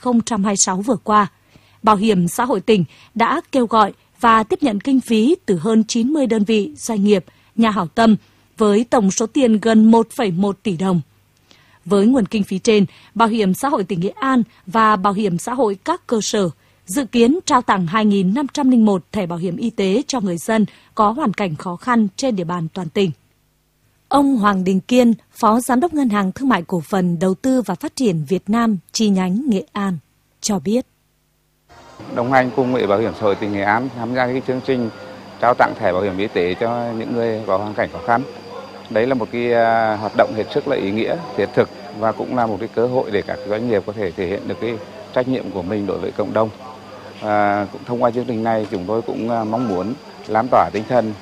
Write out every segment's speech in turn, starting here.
2026 vừa qua, Bảo hiểm xã hội tỉnh đã kêu gọi và tiếp nhận kinh phí từ hơn 90 đơn vị, doanh nghiệp, nhà hảo tâm với tổng số tiền gần 1,1 tỷ đồng. Với nguồn kinh phí trên, Bảo hiểm xã hội tỉnh Nghệ An và Bảo hiểm xã hội các cơ sở dự kiến trao tặng 2.501 thẻ bảo hiểm y tế cho người dân có hoàn cảnh khó khăn trên địa bàn toàn tỉnh. Ông Hoàng Đình Kiên, Phó Giám đốc Ngân hàng Thương mại Cổ phần Đầu tư và Phát triển Việt Nam chi nhánh Nghệ An cho biết. Đồng hành cùng với Bảo hiểm xã hội tỉnh Nghệ An tham gia cái chương trình trao tặng thẻ bảo hiểm y tế cho những người có hoàn cảnh khó khăn. Đấy là một cái hoạt động hết sức là ý nghĩa, thiết thực và cũng là một cái cơ hội để các doanh nghiệp có thể thể hiện được cái trách nhiệm của mình đối với cộng đồng. Cũng thông qua chương trình này chúng tôi cũng mong muốn lan tỏa tinh thần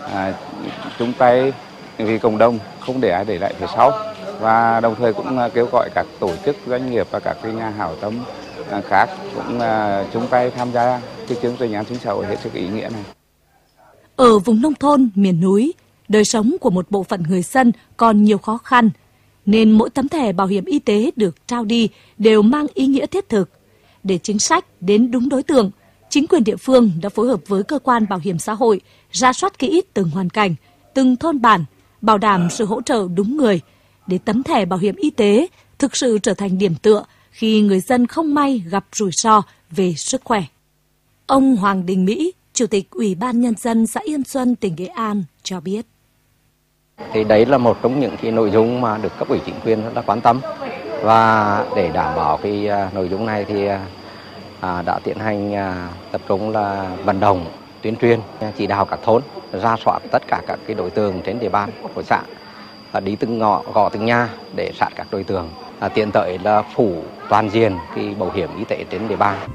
chung tay vì cộng đồng, không để ai để lại phía sau, và đồng thời cũng kêu gọi các tổ chức doanh nghiệp và các cái nhà hảo tâm khác cũng chung tay tham gia cái chương trình an sinh xã hội hết sức ý nghĩa này. Ở vùng nông thôn, miền núi, đời sống của một bộ phận người dân còn nhiều khó khăn, nên mỗi tấm thẻ bảo hiểm y tế được trao đi đều mang ý nghĩa thiết thực. Để chính sách đến đúng đối tượng, chính quyền địa phương đã phối hợp với cơ quan bảo hiểm xã hội rà soát kỹ từng hoàn cảnh, từng thôn bản, bảo đảm sự hỗ trợ đúng người, để tấm thẻ bảo hiểm y tế thực sự trở thành điểm tựa khi người dân không may gặp rủi ro về sức khỏe. Ông Hoàng Đình Mỹ, Chủ tịch Ủy ban Nhân dân xã Yên Xuân, tỉnh Nghệ An cho biết. Thì đấy là một trong những cái nội dung mà được cấp ủy chính quyền rất là quan tâm, và để đảm bảo cái nội dung này thì đã tiến hành tập trung là vận động, tuyên truyền, chỉ đạo các thôn rà soát tất cả các cái đối tượng trên địa bàn của xã, đi từng ngõ gõ từng nhà để sát các đối tượng, tiến tới là phủ toàn diện cái bảo hiểm y tế trên địa bàn.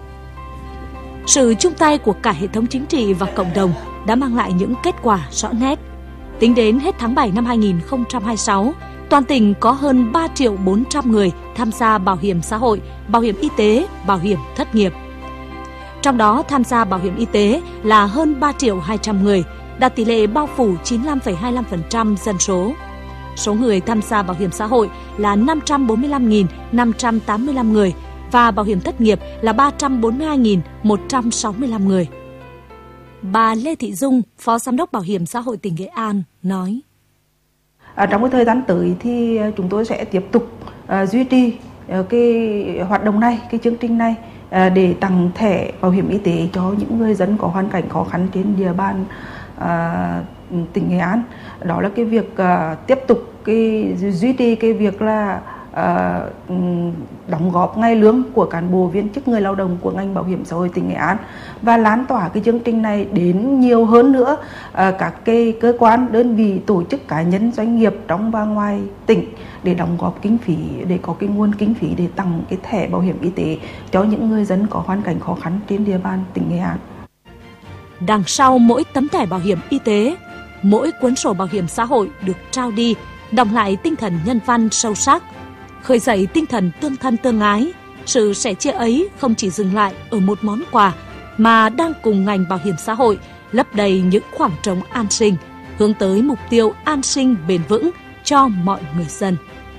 Sự chung tay của cả hệ thống chính trị và cộng đồng đã mang lại những kết quả rõ nét. Tính đến hết tháng 7 năm 2026, toàn tỉnh có hơn 3.400.000 người tham gia bảo hiểm xã hội, bảo hiểm y tế, bảo hiểm thất nghiệp. Trong đó tham gia bảo hiểm y tế là hơn 3.200.000 người, đạt tỷ lệ bao phủ 95,25% dân số. Số người tham gia bảo hiểm xã hội là 545.585 người và bảo hiểm thất nghiệp là 342.165 người. Bà Lê Thị Dung, Phó Giám đốc Bảo hiểm xã hội tỉnh Nghệ An nói. Trong cái thời gian tới thì chúng tôi sẽ tiếp tục duy trì cái hoạt động này, cái chương trình này để tặng thẻ bảo hiểm y tế cho những người dân có hoàn cảnh khó khăn trên địa bàn tỉnh Nghệ An. Đó là cái việc tiếp tục duy trì cái việc là đóng góp ngày lương của cán bộ viên chức người lao động của ngành bảo hiểm xã hội tỉnh Nghệ An, và lan tỏa cái chương trình này đến nhiều hơn nữa các cái cơ quan, đơn vị, tổ chức, cá nhân, doanh nghiệp trong và ngoài tỉnh để đóng góp kinh phí, để có cái nguồn kinh phí để tặng cái thẻ bảo hiểm y tế cho những người dân có hoàn cảnh khó khăn trên địa bàn tỉnh Nghệ An. Đằng sau mỗi tấm thẻ bảo hiểm y tế, mỗi cuốn sổ bảo hiểm xã hội được trao đi đọng lại tinh thần nhân văn sâu sắc, khơi dậy tinh thần tương thân tương ái. Sự sẻ chia ấy không chỉ dừng lại ở một món quà, mà đang cùng ngành bảo hiểm xã hội lấp đầy những khoảng trống an sinh, hướng tới mục tiêu an sinh bền vững cho mọi người dân.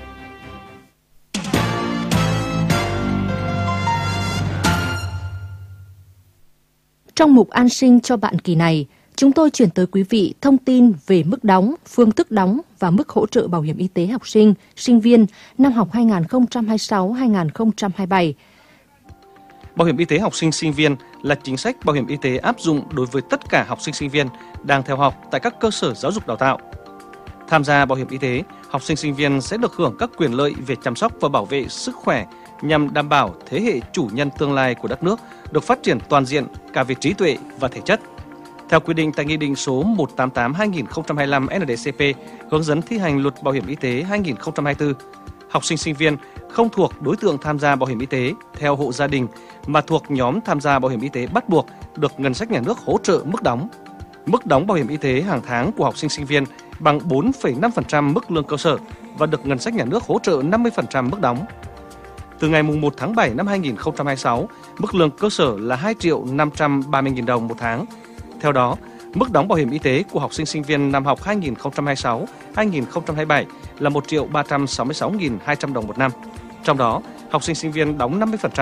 Trong mục an sinh cho bạn kỳ này, chúng tôi chuyển tới quý vị thông tin về mức đóng, phương thức đóng và mức hỗ trợ bảo hiểm y tế học sinh, sinh viên năm học 2026-2027. Bảo hiểm y tế học sinh sinh viên là chính sách bảo hiểm y tế áp dụng đối với tất cả học sinh sinh viên đang theo học tại các cơ sở giáo dục đào tạo. Tham gia bảo hiểm y tế, học sinh sinh viên sẽ được hưởng các quyền lợi về chăm sóc và bảo vệ sức khỏe nhằm đảm bảo thế hệ chủ nhân tương lai của đất nước được phát triển toàn diện cả về trí tuệ và thể chất. Theo quy định tại Nghị định số 188/2025 NDCP hướng dẫn thi hành Luật Bảo hiểm y tế 2024, học sinh sinh viên không thuộc đối tượng tham gia bảo hiểm y tế theo hộ gia đình mà thuộc nhóm tham gia bảo hiểm y tế bắt buộc được ngân sách nhà nước hỗ trợ mức đóng. Mức đóng bảo hiểm y tế hàng tháng của học sinh sinh viên bằng 4,5% mức lương cơ sở và được ngân sách nhà nước hỗ trợ 50% mức đóng. Từ ngày 1 tháng 7 năm 2026, mức lương cơ sở là 2.530.000 đồng một tháng. Theo đó, mức đóng bảo hiểm y tế của học sinh sinh viên năm học 2026-2027 là 1.366.200 đồng một năm. Trong đó, học sinh sinh viên đóng 50%